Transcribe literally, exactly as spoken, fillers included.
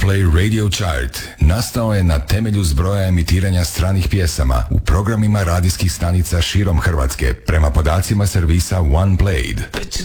Play Radio Chart nastao je na temelju zbroja emitiranja stranih pjesama u programima radijskih stanica širom Hrvatske prema podacima servisa OnePlayed.